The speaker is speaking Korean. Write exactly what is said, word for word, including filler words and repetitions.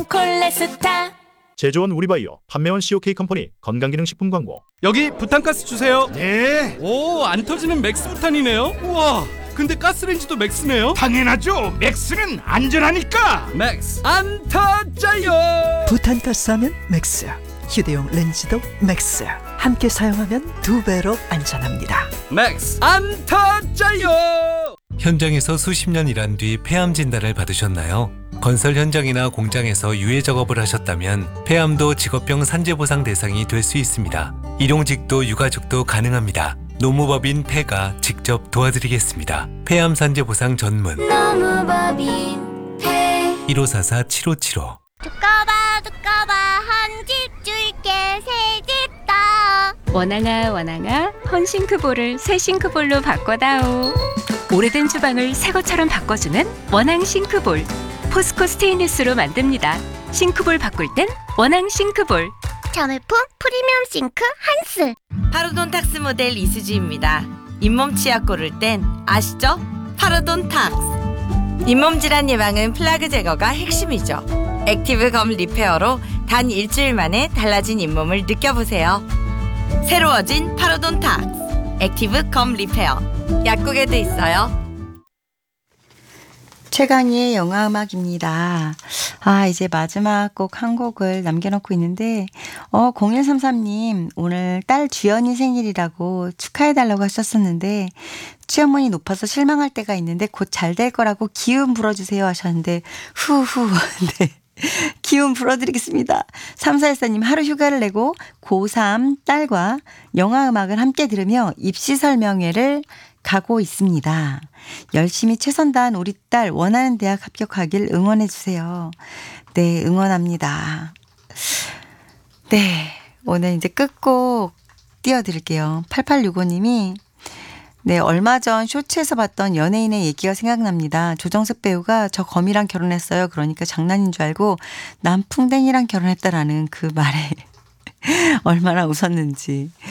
콜레스타. 제조원 우리바이오, 판매원 씨오케이 컴퍼니 건강기능식품 광고. 여기 부탄가스 주세요. 네, 오, 안 터지는 맥스 부탄이네요. 우와, 근데 가스레인지도 맥스네요. 당연하죠. 맥스는 안전하니까. 맥스 안 터져요. 부탄가스하면 맥스, 휴대용 렌즈도 맥스. 함께 사용하면 두 배로 안전합니다. 맥스 안 터져요. 현장에서 수십 년 일한 뒤 폐암 진단을 받으셨나요? 건설 현장이나 공장에서 유해 작업을 하셨다면 폐암도 직업병 산재보상 대상이 될 수 있습니다. 일용직도 유가족도 가능합니다. 노무법인 폐가 직접 도와드리겠습니다. 폐암 산재보상 전문 노무법인 폐. 일오사사 칠오칠오. 두꺼봐 두꺼봐 한 집 줄게 새 집 다. 원앙아 원앙아 헌싱크볼을 새 싱크볼로 바꿔다오. 오래된 주방을 새 것처럼 바꿔주는 원앙 싱크볼. 포스코 스테인리스로 만듭니다. 싱크볼 바꿀 땐 원앙 싱크볼. 자매품 프리미엄 싱크 한스. 파르돈탁스 모델 이수지입니다. 잇몸 치약 고를 땐 아시죠? 파르돈탁스. 잇몸 질환 예방은 플라그 제거가 핵심이죠. 액티브 검 리페어로 단 일주일 만에 달라진 잇몸을 느껴보세요. 새로워진 파르돈탁스 액티브 검 리페어. 약국에도 있어요. 최강희의 영화음악입니다. 아, 이제 마지막 곡 한 곡을 남겨놓고 있는데, 어, 공일삼삼 님, 오늘 딸 주연이 생일이라고 축하해달라고 하셨었는데, 취업문이 높아서 실망할 때가 있는데, 곧 잘 될 거라고 기운 불어주세요 하셨는데, 후후, 네. 기운 불어드리겠습니다. 삼사일사 님, 하루 휴가를 내고 고삼 딸과 영화음악을 함께 들으며 입시 설명회를 가고 있습니다. 열심히 최선 다한 우리 딸 원하는 대학 합격하길 응원해 주세요. 네, 응원합니다. 네, 오늘 이제 끝곡 띄워드릴게요. 팔팔육오 님이 네, 얼마 전 쇼츠에서 봤던 연예인의 얘기가 생각납니다. 조정석 배우가 저 거미랑 결혼했어요. 그러니까 장난인 줄 알고 남풍뎅이랑 결혼했다라는 그 말에 얼마나 웃었는지.